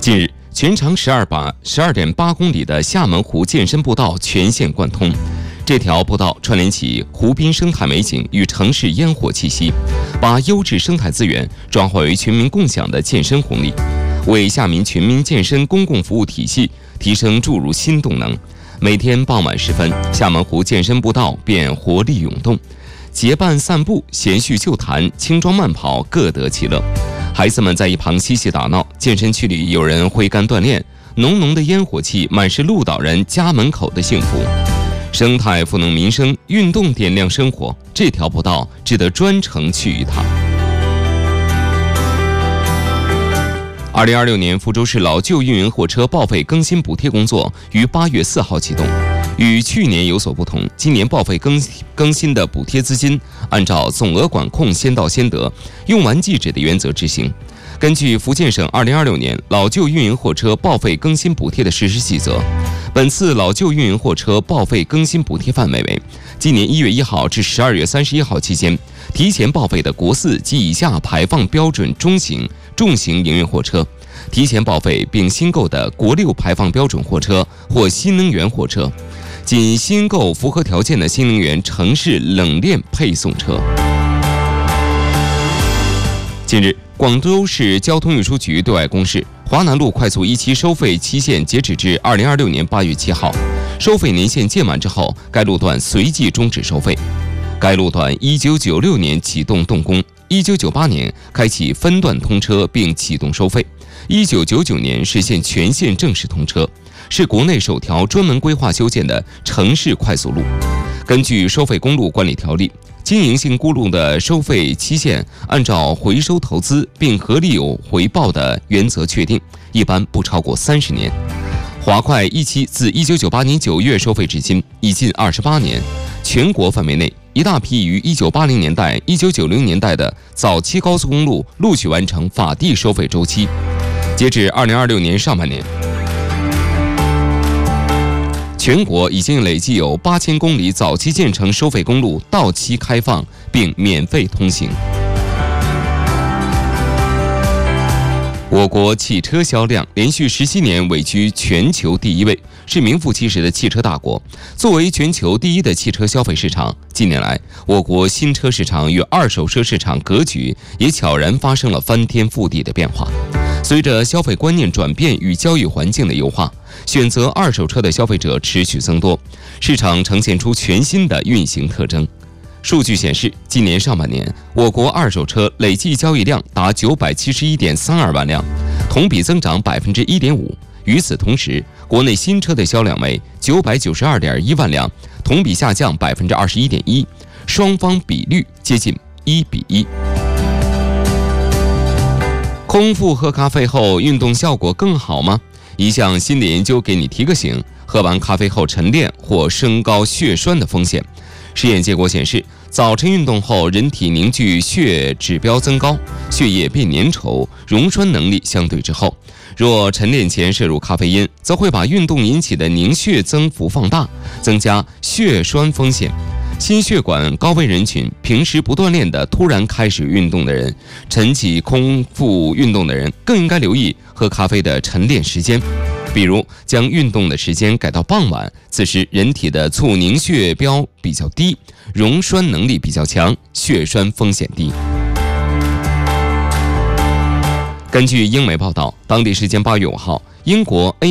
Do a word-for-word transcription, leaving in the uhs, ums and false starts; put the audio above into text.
近日，全长十二把十二点八公里的厦门湖健身步道全线贯通。这条步道串联起湖滨生态美景与城市烟火气息，把优质生态资源转化为全民共享的健身红利，为厦民全民健身公共服务体系提升注入新动能。每天傍晚时分，厦门湖健身步道便活力涌动，结伴散步、闲叙旧谈、轻装慢跑，各得其乐。孩子们在一旁嬉戏打闹，健身区里有人挥杆锻炼，浓浓的烟火气满是鹿岛人家门口的幸福。生态赋能民生，运动点亮生活，这条步道值得专程去一趟。二零二六年福州市老旧运营货车报废更新补贴工作于八月四号启动，与去年有所不同，今年报废更更新的补贴资金按照总额管控先到先得、用完即止的原则执行。根据福建省二零二六年老旧运营货车报废更新补贴的实施细则，本次老旧运营货车报废更新补贴范围为今年一月一号至十二月三十一号期间提前报废的国四及以下排放标准中型、重型营运货车，提前报废并新购的国六排放标准货车或新能源货车，仅新购符合条件的新能源城市冷链配送车。近日，广州市交通运输局对外公示，华南路快速一期收费期限截止至二零二六年八月七号，收费年限届满之后，该路段随即终止收费。该路段一九九六年启动动工，一九九八年开启分段通车并启动收费，一九九九年实现全线正式通车，是国内首条专门规划修建的城市快速路。根据收费公路管理条例，经营性公路的收费期限按照回收投资并合理有回报的原则确定，一般不超过三十年。华快一期自一九九八年九月收费至今，已近二十八年。全国范围内，一大批于一九八零年代、一九九零年代的早期高速公路陆续完成法定收费周期。截至二零二六年上半年，全国已经累计有八千公里早期建成收费公路到期开放并免费通行。我国汽车销量连续十七年位居全球第一位，是名副其实的汽车大国。作为全球第一的汽车消费市场，近年来，我国新车市场与二手车市场格局也悄然发生了翻天覆地的变化。随着消费观念转变与交易环境的优化，选择二手车的消费者持续增多，市场呈现出全新的运行特征。数据显示，今年上半年，我国二手车累计交易量达九百七十一点三二万辆，同比增长百分之一点五。与此同时，国内新车的销量为九百九十二点一万辆，同比下降百分之二十一点一，双方比率接近一比一。空腹喝咖啡后，运动效果更好吗？一项新的研究给你提个醒：喝完咖啡后晨练或升高血栓的风险。实验结果显示，早晨运动后，人体凝聚血指标增高，血液变粘稠，溶栓能力相对滞后。若晨练前摄入咖啡因，则会把运动引起的凝血增幅放大，增加血栓风险。心血管高危人群、平时不锻炼的突然开始运动的人、晨起空腹运动的人，更应该留意喝咖啡的晨练时间。比如将运动的时间改到傍晚，此时人体的促凝血标比较低，溶栓能力比较强，血栓风险低。根据英媒报道，当地时间八月五号，英国 A